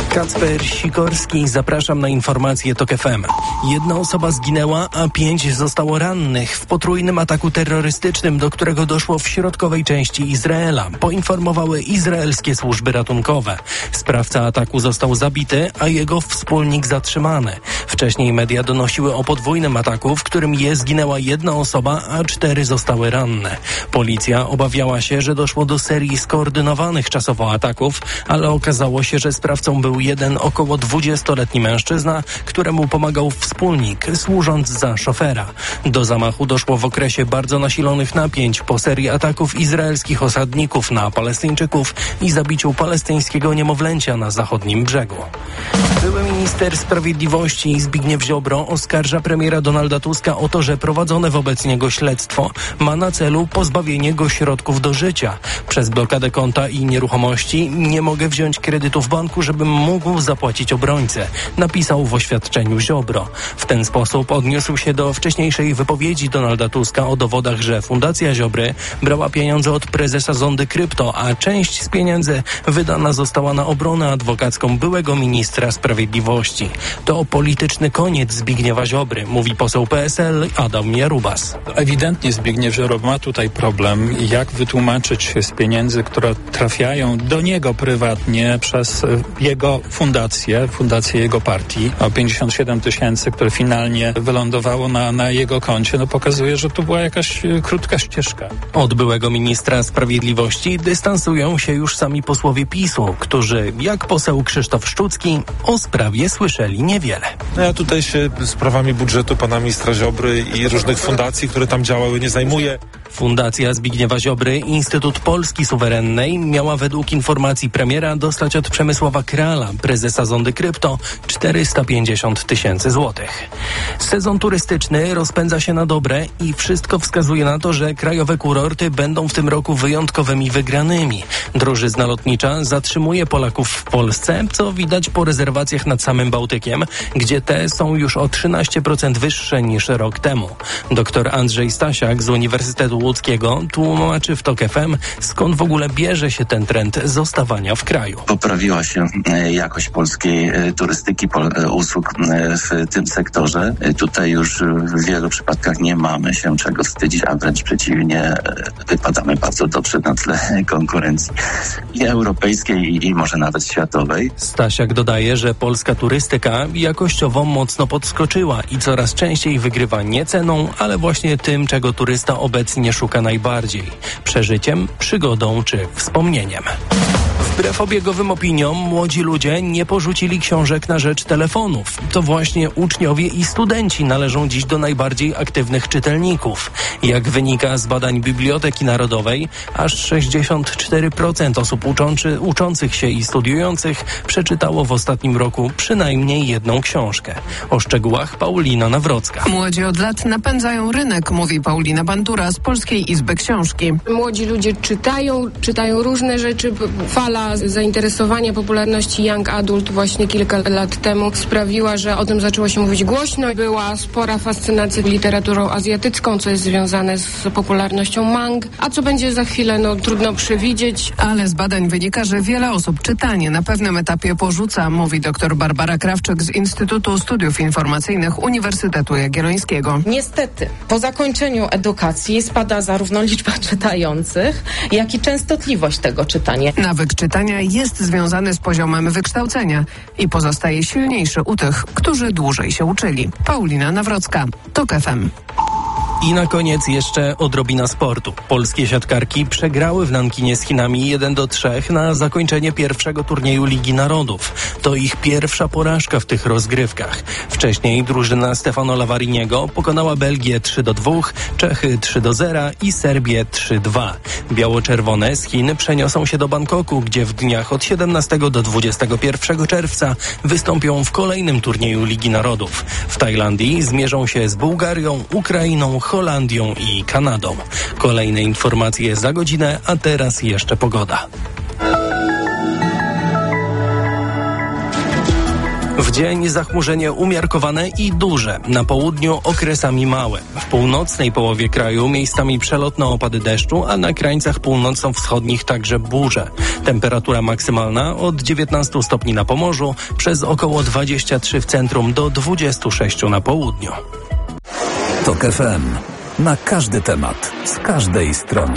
Kacper Sikorski, zapraszam na informacje TOK FM. 1 osoba zginęła, a 5 zostało rannych w potrójnym ataku terrorystycznym, do którego doszło w środkowej części Izraela, poinformowały izraelskie służby ratunkowe. Sprawca ataku został zabity, a jego wspólnik zatrzymany. Wcześniej media donosiły o podwójnym ataku, w którym zginęła 1 osoba, a 4 zostały ranne. Policja obawiała się, że doszło do serii skoordynowanych czasowo ataków, ale okazało się, że sprawcą był jeden około 20-letni mężczyzna, któremu pomagał wspólnik, służąc za szofera. Do zamachu doszło w okresie bardzo nasilonych napięć po serii ataków izraelskich osadników na Palestyńczyków i zabiciu palestyńskiego niemowlęcia na zachodnim brzegu. Były minister sprawiedliwości Zbigniew Ziobro oskarża premiera Donalda Tuska o to, że prowadzone wobec niego śledztwo ma na celu pozbawienie go środków do życia. Przez blokadę konta i nieruchomości nie mogę wziąć kredytu w banku, żebym mógł zapłacić obrońcę, napisał w oświadczeniu Ziobro. W ten sposób odniósł się do wcześniejszej wypowiedzi Donalda Tuska o dowodach, że Fundacja Ziobry brała pieniądze od prezesa Zondy Krypto, a część z pieniędzy wydana została na obronę adwokacką byłego ministra sprawiedliwości. To polityczny koniec Zbigniewa Ziobry, mówi poseł PSL Adam Jarubas. Ewidentnie Zbigniew Ziobro ma tutaj problem, jak wytłumaczyć się z pieniędzy, które trafiają do niego prywatnie przez jego fundację jego partii. O 57 000, które finalnie wylądowało na jego koncie, pokazuje, że to była jakaś krótka ścieżka. Od byłego ministra sprawiedliwości dystansują się już sami posłowie PiS-u, którzy, jak poseł Krzysztof Szczucki, o sprawie słyszeli niewiele. Ja tutaj się sprawami budżetu pana ministra Ziobry i różnych fundacji, które tam działały, nie zajmuję. Fundacja Zbigniewa Ziobry, Instytut Polski Suwerennej, miała według informacji premiera dostać od Przemysława Krala, prezesa Zondy Krypto, 450 000 złotych. Sezon turystyczny rozpędza się na dobre i wszystko wskazuje na to, że krajowe kurorty będą w tym roku wyjątkowymi wygranymi. Drużyzna lotnicza zatrzymuje Polaków w Polsce, co widać po rezerwacjach nad samym Bałtykiem, gdzie te są już o 13% wyższe niż rok temu. Dr Andrzej Stasiak z Uniwersytetu Łódzkiego tłumaczy w TOK FM, skąd w ogóle bierze się ten trend zostawania w kraju. Poprawiła się jakość polskiej turystyki, usług w tym sektorze. Tutaj już w wielu przypadkach nie mamy się czego wstydzić, a wręcz przeciwnie, wypadamy bardzo dobrze na tle konkurencji i europejskiej, i może nawet światowej. Stasiak dodaje, że polska turystyka jakościowo mocno podskoczyła i coraz częściej wygrywa nie ceną, ale właśnie tym, czego turysta obecnie szuka najbardziej: przeżyciem, przygodą czy wspomnieniem. Wbrew obiegowym opiniom, młodzi ludzie nie porzucili książek na rzecz telefonów. To właśnie uczniowie i studenci należą dziś do najbardziej aktywnych czytelników. Jak wynika z badań Biblioteki Narodowej, aż 64% osób uczących się i studiujących przeczytało w ostatnim roku przynajmniej jedną książkę. O szczegółach Paulina Nawrocka. Młodzi od lat napędzają rynek, mówi Paulina Bandura z Polskiej Izby Książki. Młodzi ludzie czytają różne rzeczy. Fala zainteresowania, popularności young adult właśnie kilka lat temu sprawiła, że o tym zaczęło się mówić głośno. Była spora fascynacja literaturą azjatycką, co jest związane z popularnością mang. A co będzie za chwilę, trudno przewidzieć. Ale z badań wynika, że wiele osób czytanie na pewnym etapie porzuca, mówi dr Barbara Krawczyk z Instytutu Studiów Informacyjnych Uniwersytetu Jagiellońskiego. Niestety, po zakończeniu edukacji spada zarówno liczba czytających, jak i częstotliwość tego czytania. Nawyk czytania jest związany z poziomem wykształcenia i pozostaje silniejszy u tych, którzy dłużej się uczyli. Paulina Nawrocka, TOK FM. I na koniec jeszcze odrobina sportu. Polskie siatkarki przegrały w Nankinie z Chinami 1-3 na zakończenie pierwszego turnieju Ligi Narodów. To ich pierwsza porażka w tych rozgrywkach. Wcześniej drużyna Stefano Lavariniego pokonała Belgię 3-2, Czechy 3-0 i Serbię 3-2. Biało-czerwone z Chin przeniosą się do Bangkoku, gdzie w dniach od 17 do 21 czerwca wystąpią w kolejnym turnieju Ligi Narodów. W Tajlandii zmierzą się z Bułgarią, Ukrainą, Holandią i Kanadą. Kolejne informacje za godzinę, a teraz jeszcze pogoda. W W dzień zachmurzenie umiarkowane i duże. Na południu okresami małe. W północnej połowie kraju miejscami przelotne opady deszczu, a na krańcach północno-wschodnich także burze. Temperatura maksymalna od 19 stopni na Pomorzu, przez około 23 w centrum do 26 na południu. TOK FM. Na każdy temat, z każdej strony.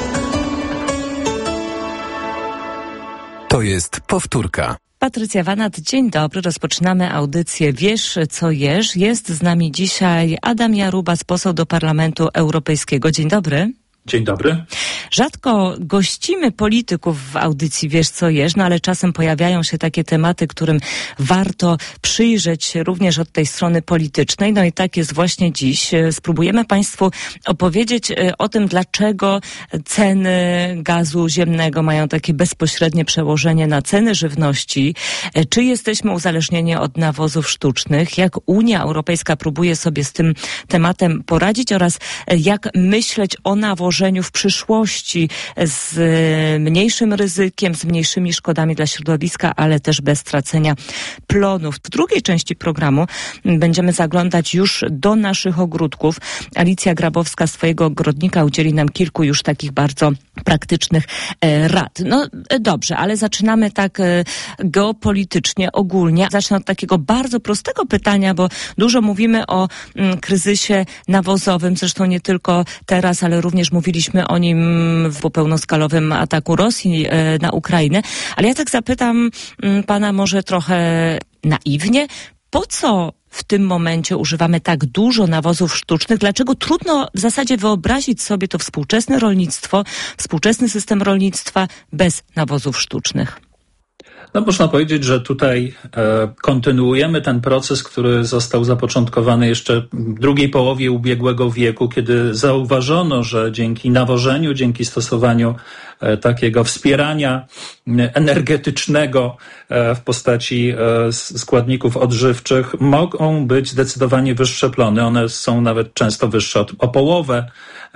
To jest powtórka. Patrycja Wanat, dzień dobry. Rozpoczynamy audycję Wiesz, co jesz. Jest z nami dzisiaj Adam Jarubas, poseł do Parlamentu Europejskiego. Dzień dobry. Dzień dobry. Rzadko gościmy polityków w audycji Wiesz, co jesz, ale czasem pojawiają się takie tematy, którym warto przyjrzeć się również od tej strony politycznej. No i tak jest właśnie dziś. Spróbujemy Państwu opowiedzieć o tym, dlaczego ceny gazu ziemnego mają takie bezpośrednie przełożenie na ceny żywności. Czy jesteśmy uzależnieni od nawozów sztucznych? Jak Unia Europejska próbuje sobie z tym tematem poradzić oraz jak myśleć o nawożeniu w przyszłości z mniejszym ryzykiem, z mniejszymi szkodami dla środowiska, ale też bez stracenia plonów. W drugiej części programu będziemy zaglądać już do naszych ogródków. Alicja Grabowska z swojego ogrodnika udzieli nam kilku już takich bardzo praktycznych rad. No dobrze, ale zaczynamy tak geopolitycznie, ogólnie. Zacznę od takiego bardzo prostego pytania, bo dużo mówimy o kryzysie nawozowym, zresztą nie tylko teraz, ale również mówiliśmy o nim w pełnoskalowym ataku Rosji na Ukrainę. Ale ja tak zapytam pana może trochę naiwnie, po co w tym momencie używamy tak dużo nawozów sztucznych? Dlaczego trudno w zasadzie wyobrazić sobie to współczesne rolnictwo, współczesny system rolnictwa bez nawozów sztucznych? No można powiedzieć, że tutaj kontynuujemy ten proces, który został zapoczątkowany jeszcze w drugiej połowie ubiegłego wieku, kiedy zauważono, że dzięki nawożeniu, dzięki stosowaniu takiego wspierania energetycznego w postaci składników odżywczych mogą być zdecydowanie wyższe plony. One są nawet często wyższe o połowę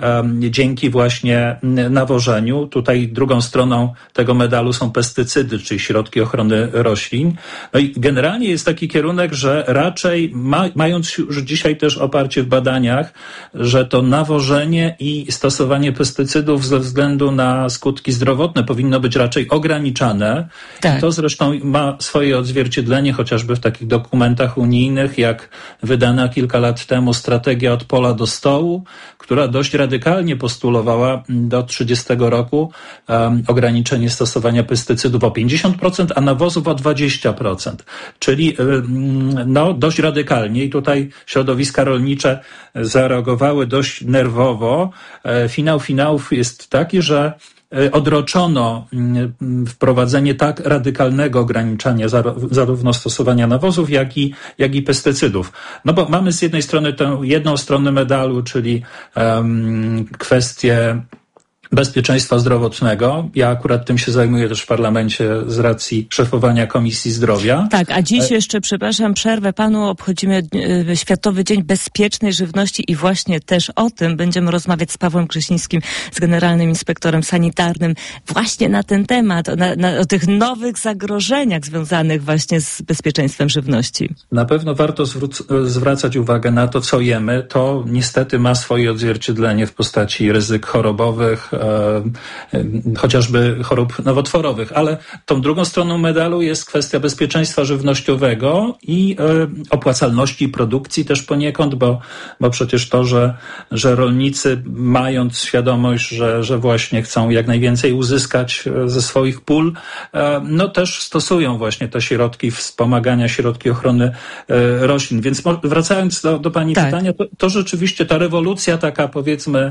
dzięki właśnie nawożeniu. Tutaj drugą stroną tego medalu są pestycydy, czyli środki ochrony roślin. No i generalnie jest taki kierunek, że raczej mając już dzisiaj też oparcie w badaniach, że to nawożenie i stosowanie pestycydów ze względu na skutki zdrowotne powinno być raczej ograniczane. Tak. I to zresztą ma swoje odzwierciedlenie chociażby w takich dokumentach unijnych, jak wydana kilka lat temu strategia od pola do stołu, która dość radykalnie postulowała do 30 roku ograniczenie stosowania pestycydów o 50%, a nawozów o 20%. Czyli no, dość radykalnie i tutaj środowiska rolnicze zareagowały dość nerwowo. Finał finałów jest taki, że odroczono wprowadzenie tak radykalnego ograniczania zarówno stosowania nawozów, jak i pestycydów. No bo mamy z jednej strony tę jedną stronę medalu, czyli kwestię bezpieczeństwa zdrowotnego. Ja akurat tym się zajmuję też w parlamencie z racji szefowania Komisji Zdrowia. Tak, a dziś jeszcze, przepraszam, przerwę panu, obchodzimy Światowy Dzień Bezpiecznej Żywności i właśnie też o tym będziemy rozmawiać z Pawłem Krzysińskim, z Generalnym Inspektorem Sanitarnym, właśnie na ten temat, o tych nowych zagrożeniach związanych właśnie z bezpieczeństwem żywności. Na pewno warto zwracać uwagę na to, co jemy. To niestety ma swoje odzwierciedlenie w postaci ryzyk chorobowych, chociażby chorób nowotworowych, ale tą drugą stroną medalu jest kwestia bezpieczeństwa żywnościowego i opłacalności produkcji też poniekąd, bo przecież to, że rolnicy mając świadomość, że właśnie chcą jak najwięcej uzyskać ze swoich pól, no też stosują właśnie te środki wspomagania, środki ochrony roślin. Więc wracając do pani pytania, to rzeczywiście ta rewolucja taka, powiedzmy,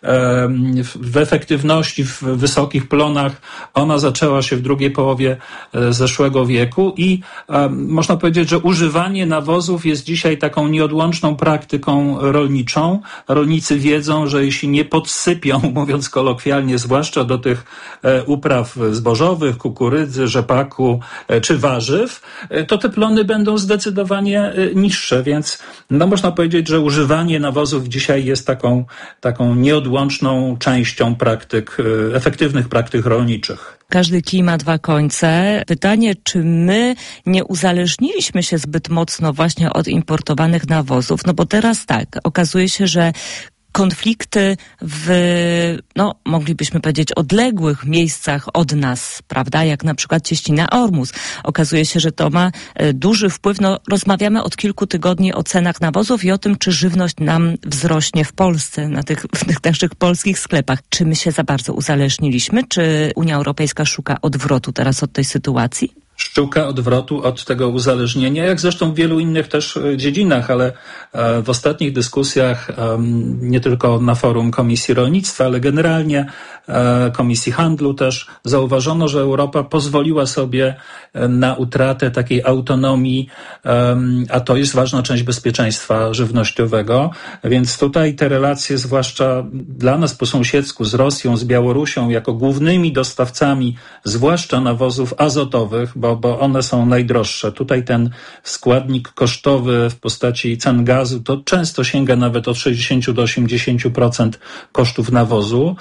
w efektywności, w wysokich plonach, ona zaczęła się w drugiej połowie zeszłego wieku i można powiedzieć, że używanie nawozów jest dzisiaj taką nieodłączną praktyką rolniczą. Rolnicy wiedzą, że jeśli nie podsypią, mówiąc kolokwialnie, zwłaszcza do tych upraw zbożowych, kukurydzy, rzepaku czy warzyw, to te plony będą zdecydowanie niższe, więc no można powiedzieć, że używanie nawozów dzisiaj jest taką nieodłączną częścią efektywnych praktyk rolniczych. Każdy kij ma dwa końce. Pytanie, czy my nie uzależniliśmy się zbyt mocno właśnie od importowanych nawozów? No bo teraz tak, okazuje się, że konflikty w, moglibyśmy powiedzieć, odległych miejscach od nas, prawda, jak na przykład Cieśnina Ormus. Okazuje się, że to ma duży wpływ. Rozmawiamy od kilku tygodni o cenach nawozów i o tym, czy żywność nam wzrośnie w Polsce, w tych naszych polskich sklepach. Czy my się za bardzo uzależniliśmy? Czy Unia Europejska szuka odwrotu teraz od tej sytuacji? Szuka odwrotu od tego uzależnienia, jak zresztą w wielu innych też dziedzinach, ale w ostatnich dyskusjach, nie tylko na forum Komisji Rolnictwa, ale generalnie Komisji Handlu też zauważono, że Europa pozwoliła sobie na utratę takiej autonomii, a to jest ważna część bezpieczeństwa żywnościowego, więc tutaj te relacje, zwłaszcza dla nas po sąsiedzku z Rosją, z Białorusią, jako głównymi dostawcami, zwłaszcza nawozów azotowych, bo one są najdroższe. Tutaj ten składnik kosztowy w postaci cen gazu to często sięga nawet od 60 do 80% kosztów nawozu,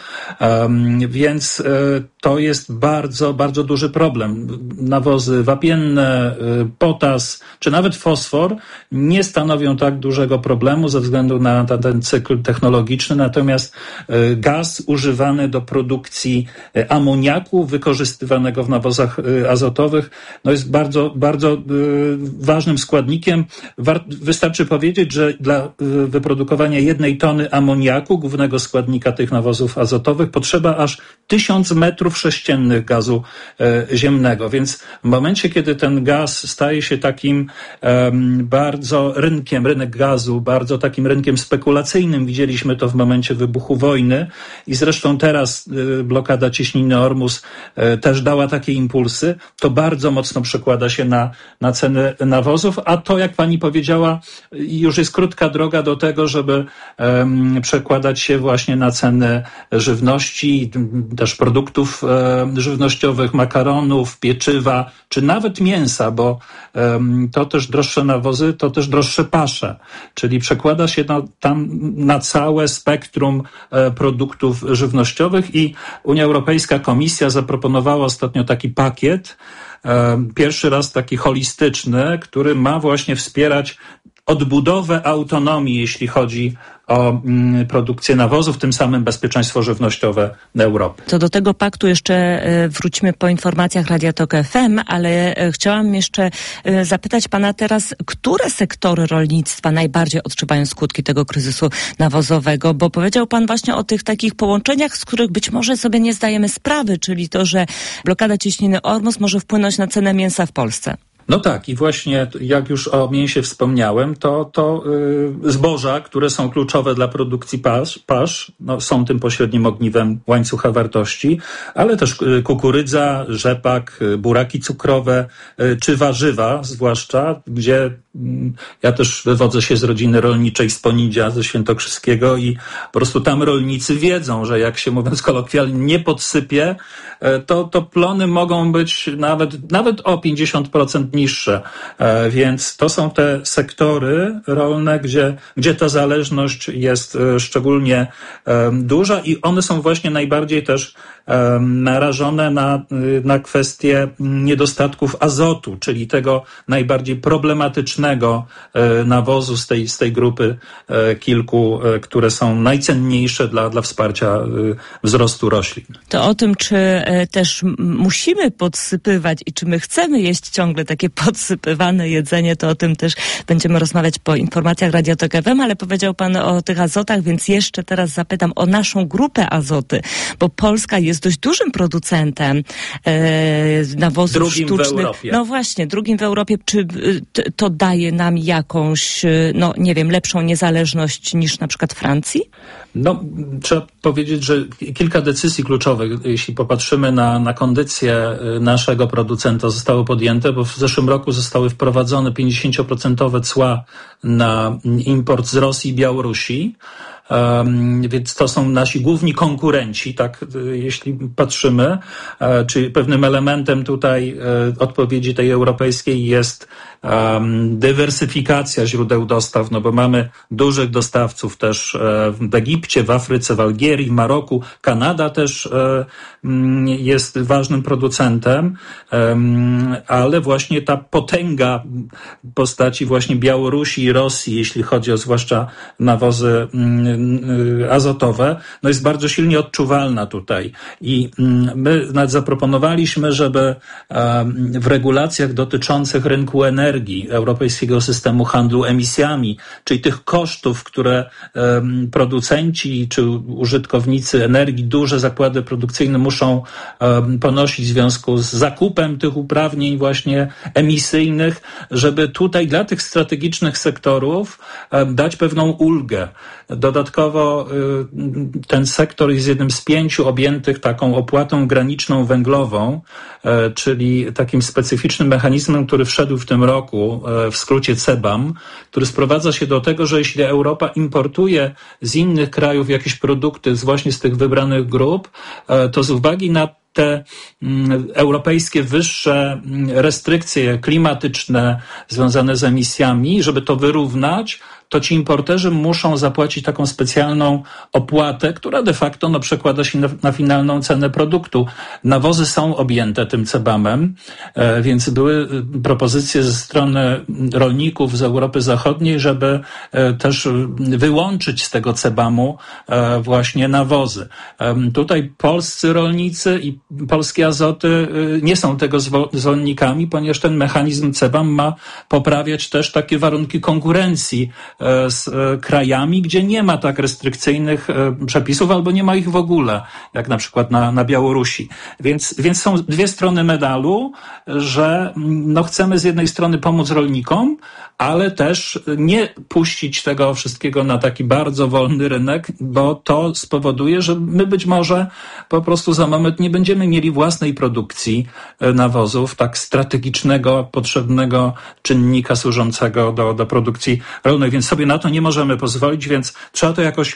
więc to jest bardzo, bardzo duży problem. Nawozy wapienne, potas czy nawet fosfor nie stanowią tak dużego problemu ze względu na ten cykl technologiczny, natomiast gaz używany do produkcji amoniaku wykorzystywanego w nawozach azotowych jest bardzo, bardzo ważnym składnikiem. Wystarczy powiedzieć, że dla wyprodukowania 1 tony amoniaku, głównego składnika tych nawozów azotowych, potrzeba aż 1000 metrów sześciennych gazu ziemnego. Więc w momencie, kiedy ten gaz staje się takim bardzo rynek gazu, bardzo takim rynkiem spekulacyjnym, widzieliśmy to w momencie wybuchu wojny i zresztą teraz blokada Cieśniny Ormus też dała takie impulsy, to bardzo mocno przekłada się na ceny nawozów, a to, jak pani powiedziała, już jest krótka droga do tego, żeby przekładać się właśnie na ceny żywności, też produktów żywnościowych, makaronów, pieczywa, czy nawet mięsa, bo to też droższe nawozy, to też droższe pasze, czyli przekłada się tam na całe spektrum produktów żywnościowych i Unia Europejska, Komisja zaproponowała ostatnio taki pakiet, pierwszy raz taki holistyczny, który ma właśnie wspierać odbudowę autonomii, jeśli chodzi o produkcję nawozów, tym samym bezpieczeństwo żywnościowe Europy. To do tego paktu jeszcze wrócimy po informacjach Radia Tok FM, ale chciałam jeszcze zapytać pana teraz, które sektory rolnictwa najbardziej odczuwają skutki tego kryzysu nawozowego, bo powiedział pan właśnie o tych takich połączeniach, z których być może sobie nie zdajemy sprawy, czyli to, że blokada Cieśniny Ormus może wpłynąć na cenę mięsa w Polsce. No tak, i właśnie jak już o mięsie wspomniałem, to zboża, które są kluczowe dla produkcji pasz, są tym pośrednim ogniwem łańcucha wartości, ale też kukurydza, rzepak, buraki cukrowe, czy warzywa zwłaszcza, gdzie ja też wywodzę się z rodziny rolniczej z Ponidzia, ze Świętokrzyskiego i po prostu tam rolnicy wiedzą, że jak się, mówiąc kolokwialnie, nie podsypie, to plony mogą być nawet o 50% niższe. Więc to są te sektory rolne, gdzie ta zależność jest szczególnie duża i one są właśnie najbardziej też narażone na kwestię niedostatków azotu, czyli tego najbardziej problematycznego nawozu z tej grupy kilku, które są najcenniejsze dla wsparcia wzrostu roślin. To o tym, czy też musimy podsypywać i czy my chcemy jeść ciągle takie podsypywane jedzenie, to o tym też będziemy rozmawiać po informacjach Radia Tok FM, ale powiedział pan o tych azotach, więc jeszcze teraz zapytam o naszą grupę azoty, bo Polska jest dość dużym producentem nawozów drugim sztucznych. W Europie. No właśnie, drugim w Europie. Czy to daje nam jakąś, lepszą niezależność niż na przykład Francji? Trzeba powiedzieć, że kilka decyzji kluczowych, jeśli popatrzymy na kondycję naszego producenta, zostało podjęte, bo w zeszłym roku zostały wprowadzone 50% cła na import z Rosji i Białorusi. Więc to są nasi główni konkurenci, tak, jeśli patrzymy, czy pewnym elementem tutaj odpowiedzi tej europejskiej jest dywersyfikacja źródeł dostaw, no bo mamy dużych dostawców też w Egipcie, w Afryce, w Algierii, w Maroku. Kanada też jest ważnym producentem, ale właśnie ta potęga w postaci właśnie Białorusi i Rosji, jeśli chodzi o zwłaszcza nawozy azotowe, no jest bardzo silnie odczuwalna tutaj. I my nawet zaproponowaliśmy, żeby w regulacjach dotyczących rynku energii, Europejskiego Systemu Handlu Emisjami, czyli tych kosztów, które producenci czy użytkownicy energii, duże zakłady produkcyjne muszą ponosić w związku z zakupem tych uprawnień właśnie emisyjnych, żeby tutaj dla tych strategicznych sektorów dać pewną ulgę. Dodatkowo ten sektor jest jednym z 5 objętych taką opłatą graniczną węglową, czyli takim specyficznym mechanizmem, który wszedł w tym roku, w skrócie CBAM, który sprowadza się do tego, że jeśli Europa importuje z innych krajów jakieś produkty właśnie z tych wybranych grup, to z uwagi na te europejskie wyższe restrykcje klimatyczne związane z emisjami, żeby to wyrównać, to ci importerzy muszą zapłacić taką specjalną opłatę, która de facto przekłada się na finalną cenę produktu. Nawozy są objęte tym CBAM-em, więc były propozycje ze strony rolników z Europy Zachodniej, żeby też wyłączyć z tego CBAM-u właśnie nawozy. Tutaj polscy rolnicy i polskie azoty nie są tego zwolennikami, ponieważ ten mechanizm CBAM ma poprawiać też takie warunki konkurencji z krajami, gdzie nie ma tak restrykcyjnych przepisów albo nie ma ich w ogóle, jak na przykład na Białorusi. Więc są dwie strony medalu, że chcemy z jednej strony pomóc rolnikom, ale też nie puścić tego wszystkiego na taki bardzo wolny rynek, bo to spowoduje, że my być może po prostu za moment nie będziemy mieli własnej produkcji nawozów, tak strategicznego, potrzebnego czynnika służącego do produkcji rolnej, więc sobie na to nie możemy pozwolić, więc trzeba to jakoś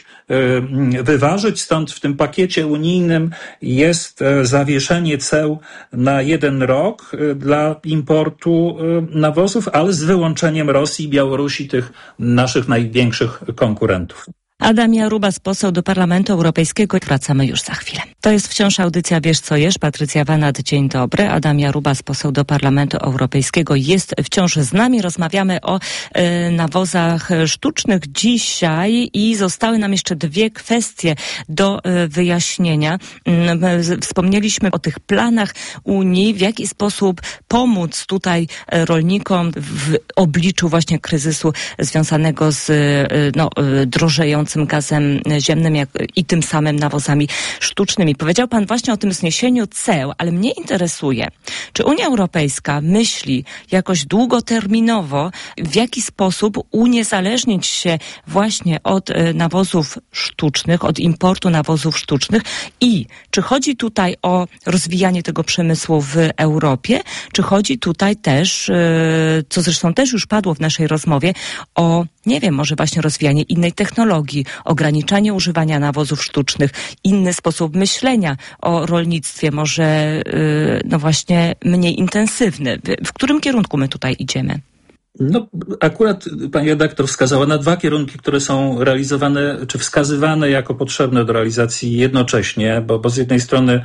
wyważyć. Stąd w tym pakiecie unijnym jest zawieszenie ceł na 1 rok dla importu nawozów, ale z wyłączeniem Rosji i Białorusi, tych naszych największych konkurentów. Adam Jarubas, poseł do Parlamentu Europejskiego. Wracamy już za chwilę. To jest wciąż audycja Wiesz co jesz. Patrycja Wanat, dzień dobry. Adam Jarubas, poseł do Parlamentu Europejskiego, jest wciąż z nami. Rozmawiamy o nawozach sztucznych dzisiaj i zostały nam jeszcze 2 kwestie do wyjaśnienia. Wspomnieliśmy o tych planach Unii, w jaki sposób pomóc tutaj rolnikom w obliczu właśnie kryzysu związanego z drożejącym gazem ziemnym i tym samym nawozami sztucznymi. Powiedział pan właśnie o tym zniesieniu ceł, ale mnie interesuje, czy Unia Europejska myśli jakoś długoterminowo, w jaki sposób uniezależnić się właśnie od nawozów sztucznych, od importu nawozów sztucznych i czy chodzi tutaj o rozwijanie tego przemysłu w Europie, czy chodzi tutaj też, co zresztą też już padło w naszej rozmowie, o, nie wiem, może właśnie rozwijanie innej technologii, ograniczanie używania nawozów sztucznych, inny sposób myślenia o rolnictwie, może właśnie mniej intensywny. W którym kierunku my tutaj idziemy? Akurat pani redaktor wskazała na 2 kierunki, które są realizowane, czy wskazywane jako potrzebne do realizacji jednocześnie, bo z jednej strony,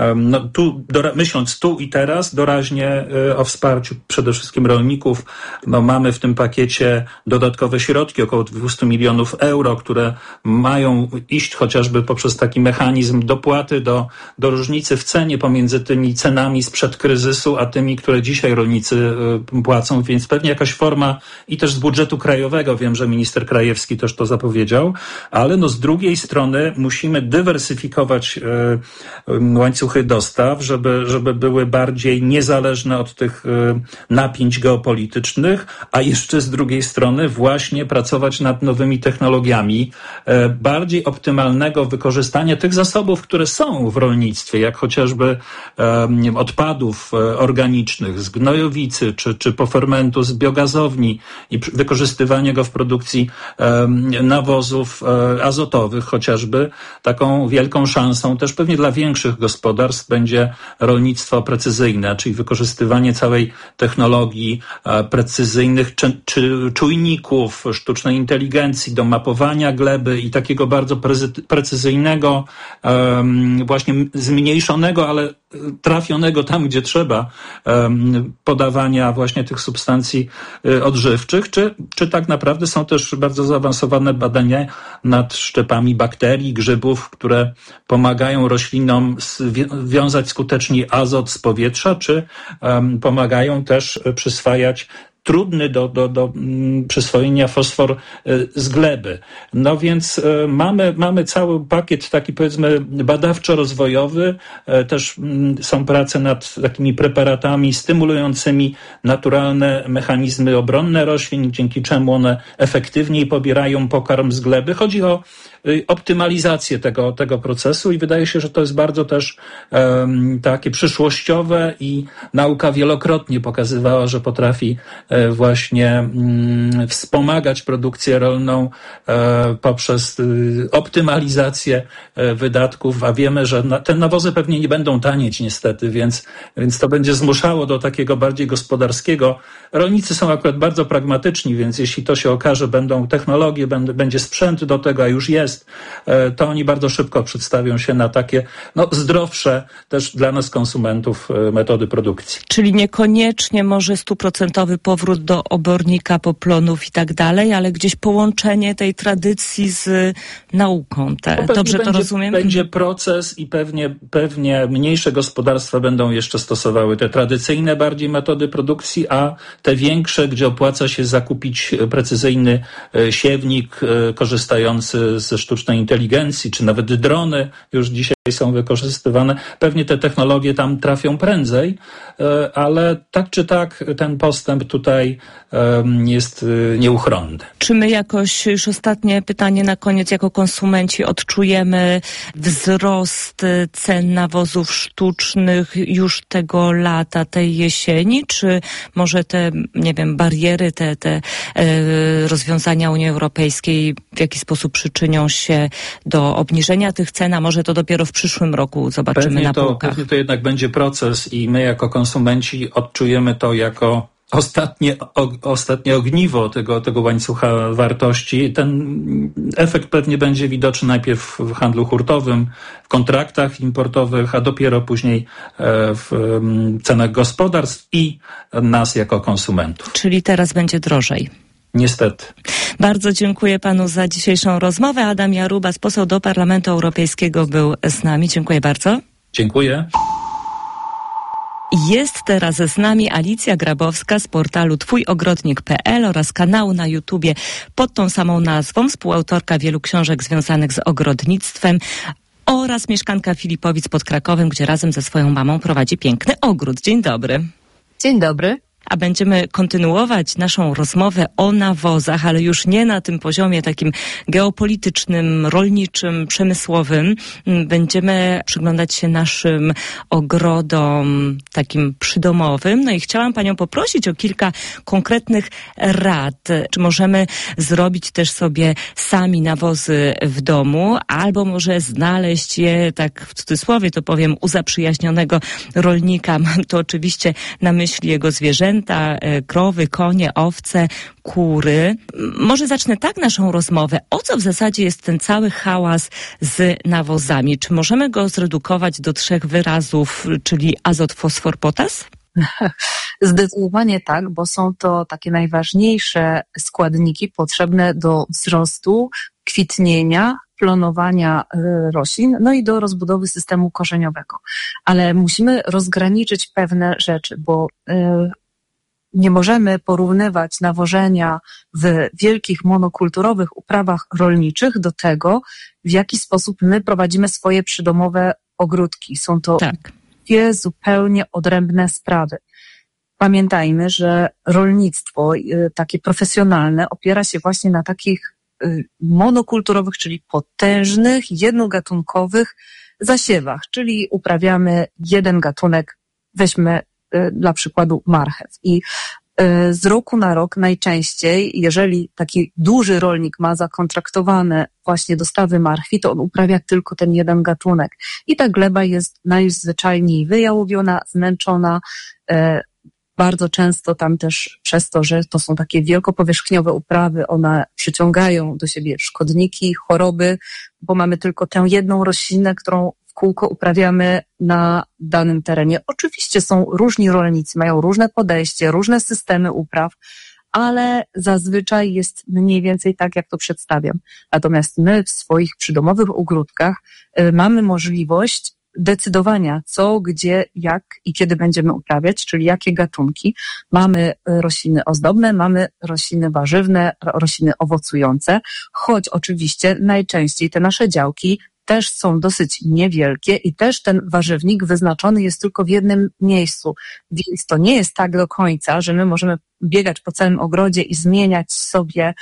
myśląc tu i teraz, doraźnie o wsparciu przede wszystkim rolników, mamy w tym pakiecie dodatkowe środki, około 200 milionów euro, które mają iść chociażby poprzez taki mechanizm dopłaty do różnicy w cenie pomiędzy tymi cenami sprzed kryzysu, a tymi, które dzisiaj rolnicy płacą, więc pewnie jakaś forma i też z budżetu krajowego, wiem, że minister Krajewski też to zapowiedział, ale z drugiej strony musimy dywersyfikować łańcuchy dostaw, żeby były bardziej niezależne od tych napięć geopolitycznych, a jeszcze z drugiej strony właśnie pracować nad nowymi technologiami, bardziej optymalnego wykorzystania tych zasobów, które są w rolnictwie, jak chociażby odpadów organicznych z gnojowicy czy pofermentu z biogazu biogazowni i wykorzystywanie go w produkcji nawozów azotowych chociażby, taką wielką szansą też pewnie dla większych gospodarstw będzie rolnictwo precyzyjne, czyli wykorzystywanie całej technologii precyzyjnych czy czujników, sztucznej inteligencji do mapowania gleby i takiego bardzo precyzyjnego, właśnie zmniejszonego, ale trafionego tam, gdzie trzeba, podawania właśnie tych substancji odżywczych, czy tak naprawdę są też bardzo zaawansowane badania nad szczepami bakterii, grzybów, które pomagają roślinom wiązać skutecznie azot z powietrza, czy pomagają też przyswajać trudny do przyswojenia fosfor z gleby. No więc mamy cały pakiet taki, powiedzmy, badawczo-rozwojowy. Też są prace nad takimi preparatami stymulującymi naturalne mechanizmy obronne roślin, dzięki czemu one efektywniej pobierają pokarm z gleby. Chodzi o optymalizację tego procesu i wydaje się, że to jest bardzo też takie przyszłościowe i nauka wielokrotnie pokazywała, że potrafi właśnie wspomagać produkcję rolną poprzez optymalizację wydatków, a wiemy, że te nawozy pewnie nie będą tanieć niestety, więc to będzie zmuszało do takiego bardziej gospodarskiego. Rolnicy są akurat bardzo pragmatyczni, więc jeśli to się okaże, będą technologie, będzie sprzęt do tego, a już jest, to oni bardzo szybko przedstawią się na takie zdrowsze też dla nas konsumentów metody produkcji. Czyli niekoniecznie może 100% powrót do obornika, poplonów i tak dalej, ale gdzieś połączenie tej tradycji z nauką. Dobrze to rozumiem? Będzie proces i pewnie mniejsze gospodarstwa będą jeszcze stosowały te tradycyjne bardziej metody produkcji, a te większe, gdzie opłaca się zakupić precyzyjny siewnik korzystający ze sztucznej inteligencji, czy nawet drony już dzisiaj są wykorzystywane. Pewnie te technologie tam trafią prędzej, ale tak czy tak ten postęp tutaj jest nieuchronny. Czy my jakoś, już ostatnie pytanie na koniec, jako konsumenci odczujemy wzrost cen nawozów sztucznych już tego lata, tej jesieni, czy może te, bariery, te rozwiązania Unii Europejskiej w jakiś sposób przyczynią się do obniżenia tych cen, a może to dopiero w przyszłym roku zobaczymy na półkach? Pewnie to jednak będzie proces i my jako konsumenci odczujemy to jako ostatnie ogniwo tego łańcucha wartości. Ten efekt pewnie będzie widoczny najpierw w handlu hurtowym, w kontraktach importowych, a dopiero później w cenach gospodarstw i nas jako konsumentów. Czyli teraz będzie drożej. Niestety. Bardzo dziękuję panu za dzisiejszą rozmowę. Adam Jarubas, poseł do Parlamentu Europejskiego, był z nami. Dziękuję bardzo. Dziękuję. Jest teraz z nami Alicja Grabowska z portalu twójogrodnik.pl oraz kanału na YouTubie pod tą samą nazwą, współautorka wielu książek związanych z ogrodnictwem oraz mieszkanka Filipowic pod Krakowem, gdzie razem ze swoją mamą prowadzi piękny ogród. Dzień dobry. Dzień dobry. A będziemy kontynuować naszą rozmowę o nawozach, ale już nie na tym poziomie takim geopolitycznym, rolniczym, przemysłowym. Będziemy przyglądać się naszym ogrodom takim przydomowym. No i chciałam panią poprosić o kilka konkretnych rad. Czy możemy zrobić też sobie sami nawozy w domu, albo może znaleźć je, tak w cudzysłowie to powiem, u zaprzyjaźnionego rolnika. Mam to oczywiście na myśli jego zwierzęta, krowy, konie, owce, kury. Może zacznę tak naszą rozmowę. O co w zasadzie jest ten cały hałas z nawozami? Czy możemy go zredukować do 3 wyrazów, czyli azot, fosfor, potas? Zdecydowanie tak, bo są to takie najważniejsze składniki potrzebne do wzrostu, kwitnienia, plonowania roślin, no i do rozbudowy systemu korzeniowego. Ale musimy rozgraniczyć pewne rzeczy, bo nie możemy porównywać nawożenia w wielkich monokulturowych uprawach rolniczych do tego, w jaki sposób my prowadzimy swoje przydomowe ogródki. Są to dwie zupełnie odrębne sprawy. Pamiętajmy, że rolnictwo takie profesjonalne opiera się właśnie na takich monokulturowych, czyli potężnych, jednogatunkowych zasiewach, czyli uprawiamy jeden gatunek, weźmy dla przykładu marchew. I Z roku na rok najczęściej, jeżeli taki duży rolnik ma zakontraktowane właśnie dostawy marchwi, to on uprawia tylko ten jeden gatunek. I ta gleba jest najzwyczajniej wyjałowiona, zmęczona, bardzo często tam też przez to, że to są takie wielkopowierzchniowe uprawy, one przyciągają do siebie szkodniki, choroby, bo mamy tylko tę jedną roślinę, którą w kółko uprawiamy na danym terenie. Oczywiście są różni rolnicy, mają różne podejście, różne systemy upraw, ale zazwyczaj jest mniej więcej tak, jak to przedstawiam. Natomiast my w swoich przydomowych ogródkach mamy możliwość decydowania, co, gdzie, jak i kiedy będziemy uprawiać, czyli jakie gatunki. Mamy rośliny ozdobne, mamy rośliny warzywne, rośliny owocujące, choć oczywiście najczęściej te nasze działki też są dosyć niewielkie i też ten warzywnik wyznaczony jest tylko w jednym miejscu. Więc to nie jest tak do końca, że my możemy biegać po całym ogrodzie i zmieniać sobie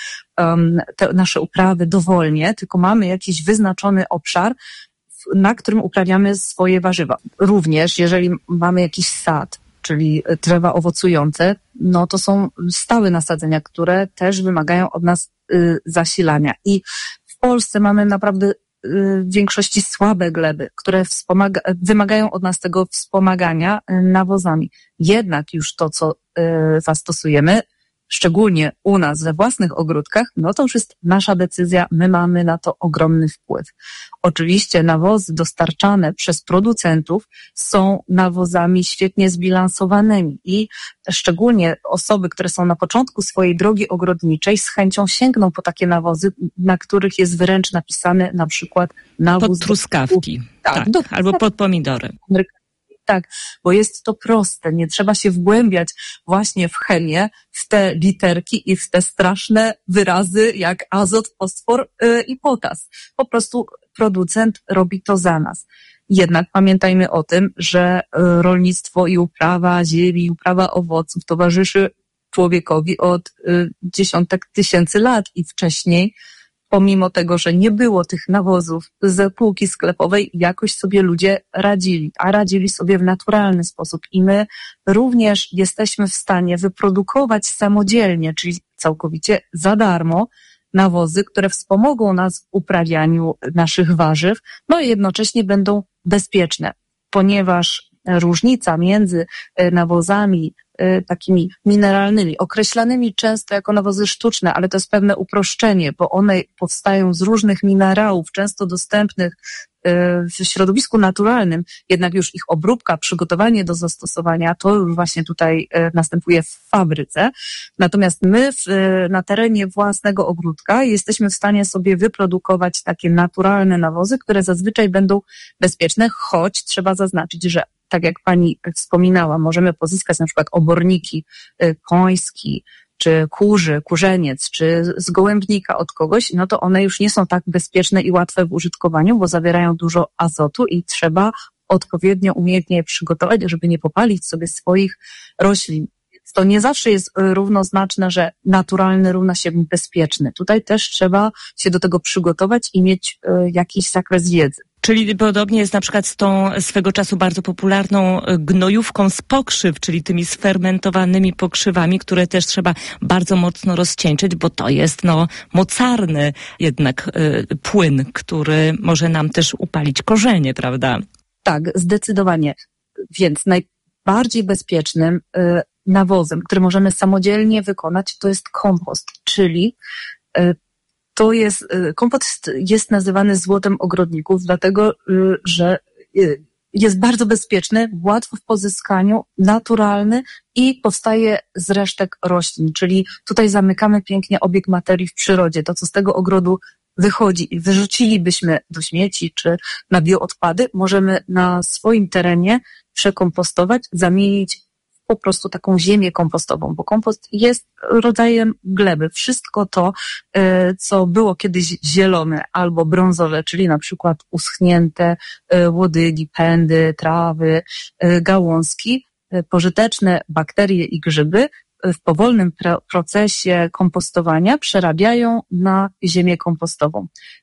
te nasze uprawy dowolnie, tylko mamy jakiś wyznaczony obszar, na którym uprawiamy swoje warzywa. Również jeżeli mamy jakiś sad, czyli drzewa owocujące, no to są stałe nasadzenia, które też wymagają od nas zasilania. I w Polsce mamy naprawdę w większości słabe gleby, które wymagają od nas tego wspomagania nawozami. Jednak już to, co zastosujemy, szczególnie u nas we własnych ogródkach, no to już jest nasza decyzja, my mamy na to ogromny wpływ. Oczywiście nawozy dostarczane przez producentów są nawozami świetnie zbilansowanymi i szczególnie osoby, które są na początku swojej drogi ogrodniczej, z chęcią sięgną po takie nawozy, na których jest wręcz napisane na przykład nawóz pod truskawki, tak, albo pod pomidory. Tak, bo jest to proste, nie trzeba się wgłębiać właśnie w chemię, w te literki i w te straszne wyrazy jak azot, fosfor i potas. Po prostu producent robi to za nas. Jednak pamiętajmy o tym, że rolnictwo i uprawa ziemi, uprawa owoców towarzyszy człowiekowi od dziesiątek tysięcy lat i wcześniej, pomimo tego, że nie było tych nawozów z półki sklepowej, jakoś sobie ludzie radzili, a radzili sobie w naturalny sposób. I my również jesteśmy w stanie wyprodukować samodzielnie, czyli całkowicie za darmo, nawozy, które wspomogą nas w uprawianiu naszych warzyw, no i jednocześnie będą bezpieczne, ponieważ różnica między nawozami takimi mineralnymi, określanymi często jako nawozy sztuczne, ale to jest pewne uproszczenie, bo one powstają z różnych minerałów, często dostępnych w środowisku naturalnym, jednak już ich obróbka, przygotowanie do zastosowania, to już właśnie tutaj następuje w fabryce. Natomiast my na terenie własnego ogródka jesteśmy w stanie sobie wyprodukować takie naturalne nawozy, które zazwyczaj będą bezpieczne, choć trzeba zaznaczyć, że tak jak pani wspominała, możemy pozyskać na przykład oborniki koński, czy kurzeniec, czy z gołębnika od kogoś, no to one już nie są tak bezpieczne i łatwe w użytkowaniu, bo zawierają dużo azotu i trzeba odpowiednio, umiejętnie je przygotować, żeby nie popalić sobie swoich roślin. To nie zawsze jest równoznaczne, że naturalny równa się bezpieczny. Tutaj też trzeba się do tego przygotować i mieć jakiś zakres wiedzy. Czyli podobnie jest na przykład z tą swego czasu bardzo popularną gnojówką z pokrzyw, czyli tymi sfermentowanymi pokrzywami, które też trzeba bardzo mocno rozcieńczyć, bo to jest mocarny jednak płyn, który może nam też upalić korzenie, prawda? Tak, zdecydowanie. Więc najbardziej bezpiecznym nawozem, który możemy samodzielnie wykonać, to jest kompost, czyli kompost jest nazywany złotem ogrodników, dlatego, że jest bardzo bezpieczny, łatwy w pozyskaniu, naturalny i powstaje z resztek roślin, czyli tutaj zamykamy pięknie obieg materii w przyrodzie. To, co z tego ogrodu wychodzi i wyrzucilibyśmy do śmieci czy na bioodpady, możemy na swoim terenie przekompostować, zamienić po prostu taką ziemię kompostową, bo kompost jest rodzajem gleby. Wszystko to, co było kiedyś zielone albo brązowe, czyli na przykład uschnięte łodygi, pędy, trawy, gałązki, pożyteczne bakterie i grzyby w powolnym procesie kompostowania przerabiają na ziemię kompostową.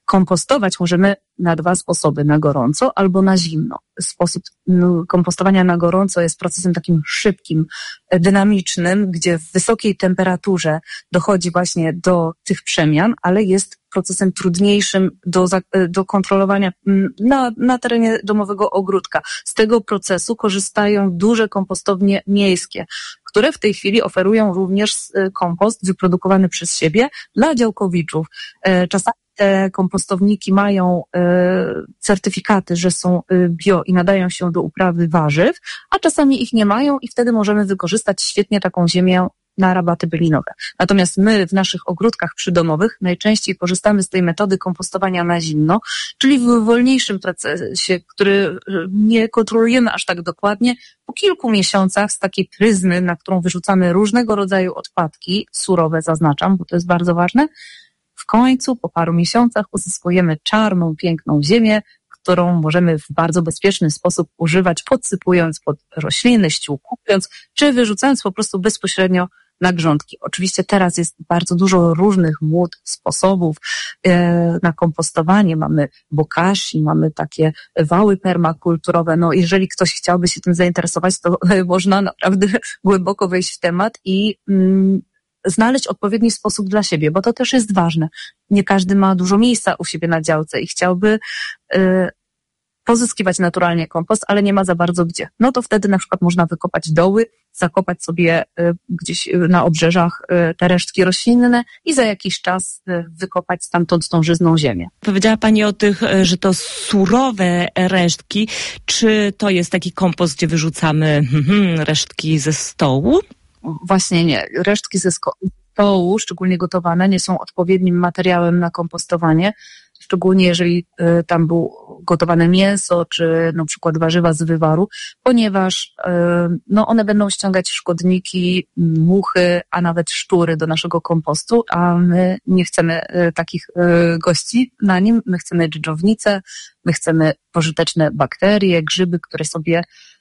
Kompostować możemy na 2 sposoby, na gorąco albo na zimno. Sposób kompostowania na gorąco jest procesem takim szybkim, dynamicznym, gdzie w wysokiej temperaturze dochodzi właśnie do tych przemian, ale jest procesem trudniejszym do kontrolowania na terenie domowego ogródka. Z tego procesu korzystają duże kompostownie miejskie, które w tej chwili oferują również kompost wyprodukowany przez siebie dla działkowiczów. Czasami te kompostowniki mają certyfikaty, że są bio i nadają się do uprawy warzyw, a czasami ich nie mają i wtedy możemy wykorzystać świetnie taką ziemię na rabaty bylinowe. Natomiast my w naszych ogródkach przydomowych najczęściej korzystamy z tej metody kompostowania na zimno, czyli w wolniejszym procesie, który nie kontrolujemy aż tak dokładnie. Po kilku miesiącach z takiej pryzmy, na którą wyrzucamy różnego rodzaju odpadki, surowe zaznaczam, bo to jest bardzo ważne, w końcu po paru miesiącach uzyskujemy czarną, piękną ziemię, którą możemy w bardzo bezpieczny sposób używać, podsypując pod rośliny, ściółkując, czy wyrzucając po prostu bezpośrednio na grządki. Oczywiście teraz jest bardzo dużo różnych mód, sposobów na kompostowanie. Mamy bokashi, mamy takie wały permakulturowe. No, jeżeli ktoś chciałby się tym zainteresować, to można naprawdę głęboko wejść w temat i znaleźć odpowiedni sposób dla siebie, bo to też jest ważne. Nie każdy ma dużo miejsca u siebie na działce i chciałby pozyskiwać naturalnie kompost, ale nie ma za bardzo gdzie. No to wtedy na przykład można wykopać doły, zakopać sobie gdzieś na obrzeżach te resztki roślinne i za jakiś czas wykopać stamtąd tą żyzną ziemię. Powiedziała Pani o tych, że to surowe resztki. Czy to jest taki kompost, gdzie wyrzucamy resztki ze stołu? Właśnie nie. Resztki ze stołu, szczególnie gotowane, nie są odpowiednim materiałem na kompostowanie. Szczególnie jeżeli tam było gotowane mięso, czy na przykład warzywa z wywaru, ponieważ one będą ściągać szkodniki, muchy, a nawet szczury do naszego kompostu, a my nie chcemy takich gości na nim. My chcemy dżdżownice, my chcemy pożyteczne bakterie, grzyby, które sobie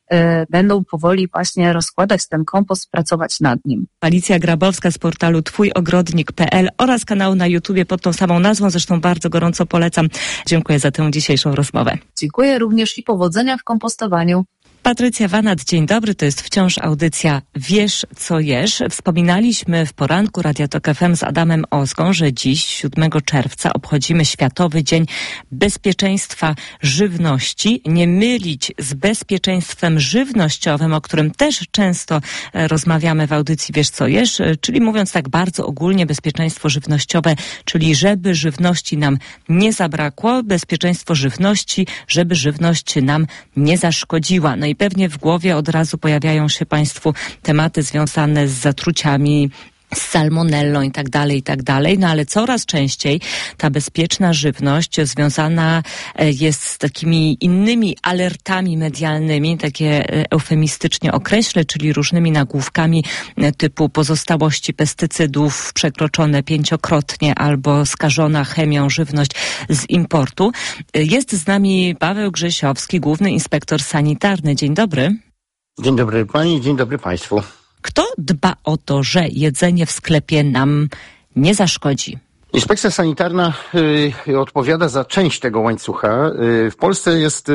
będą powoli właśnie rozkładać ten kompost, pracować nad nim. Alicja Grabowska z portalu twójogrodnik.pl oraz kanału na YouTubie pod tą samą nazwą, zresztą bardzo gorąco polecam. Dziękuję za tę dzisiejszą rozmowę. Dziękuję również i powodzenia w kompostowaniu. Patrycja Wanat, dzień dobry, to jest wciąż audycja Wiesz co jesz. Wspominaliśmy w poranku Radia Tok FM z Adamem Ozgą, że dziś, 7 czerwca, obchodzimy Światowy Dzień Bezpieczeństwa Żywności. Nie mylić z bezpieczeństwem żywnościowym, o którym też często rozmawiamy w audycji Wiesz co jesz, czyli mówiąc tak bardzo ogólnie, bezpieczeństwo żywnościowe, czyli żeby żywności nam nie zabrakło, bezpieczeństwo żywności, żeby żywność nam nie zaszkodziła. No i pewnie w głowie od razu pojawiają się Państwu tematy związane z zatruciami, z salmonellą i tak dalej, no ale coraz częściej ta bezpieczna żywność związana jest z takimi innymi alertami medialnymi, takie eufemistycznie określę, czyli różnymi nagłówkami typu pozostałości pestycydów przekroczone 5-krotnie albo skażona chemią żywność z importu. Jest z nami Paweł Grzesiowski, główny inspektor sanitarny. Dzień dobry. Dzień dobry Pani, dzień dobry Państwu. Kto dba o to, że jedzenie w sklepie nam nie zaszkodzi? Inspekcja sanitarna odpowiada za część tego łańcucha. W Polsce jest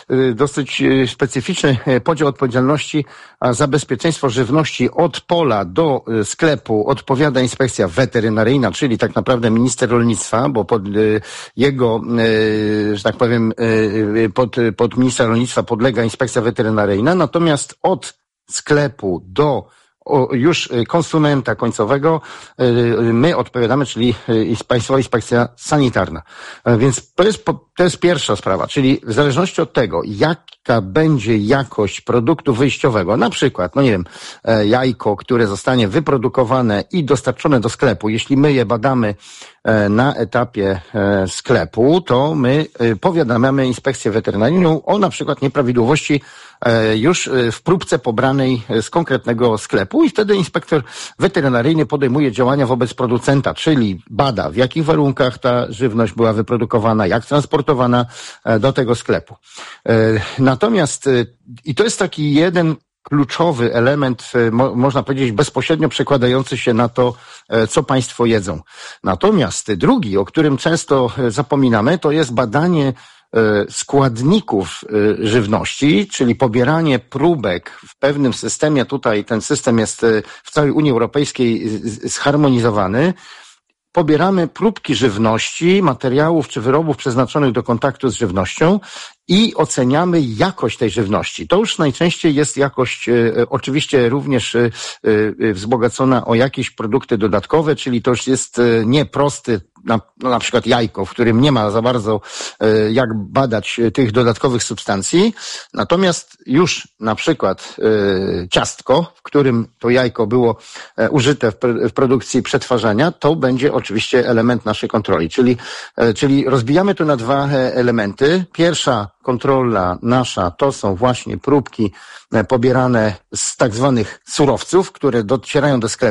dosyć specyficzny podział odpowiedzialności, a za bezpieczeństwo żywności od pola do sklepu odpowiada inspekcja weterynaryjna, czyli tak naprawdę minister rolnictwa, bo pod jego, że tak powiem, pod ministra rolnictwa podlega inspekcja weterynaryjna, natomiast od sklepu do już konsumenta końcowego my odpowiadamy, czyli Państwowa Inspekcja Sanitarna. Więc to jest pierwsza sprawa, czyli w zależności od tego, jaka będzie jakość produktu wyjściowego, na przykład, jajko, które zostanie wyprodukowane i dostarczone do sklepu, jeśli my je badamy na etapie sklepu, to my powiadamiamy Inspekcję Weterynaryjną o na przykład nieprawidłowości już w próbce pobranej z konkretnego sklepu i wtedy inspektor weterynaryjny podejmuje działania wobec producenta, czyli bada, w jakich warunkach ta żywność była wyprodukowana, jak transportowana do tego sklepu. Natomiast, i to jest taki jeden kluczowy element, można powiedzieć, bezpośrednio przekładający się na to, co państwo jedzą. Natomiast drugi, o którym często zapominamy, to jest badanie składników żywności, czyli pobieranie próbek w pewnym systemie. Tutaj ten system jest w całej Unii Europejskiej zharmonizowany. Pobieramy próbki żywności, materiałów czy wyrobów przeznaczonych do kontaktu z żywnością i oceniamy jakość tej żywności. To już najczęściej jest jakość oczywiście również wzbogacona o jakieś produkty dodatkowe, czyli to już jest nie prosty na przykład jajko, w którym nie ma za bardzo jak badać tych dodatkowych substancji. Natomiast już na przykład ciastko, w którym to jajko było użyte w produkcji przetwarzania, to będzie oczywiście element naszej kontroli. Czyli rozbijamy to na dwa elementy. Pierwsza kontrola nasza to są właśnie próbki pobierane z tak zwanych surowców, które docierają do sklepu.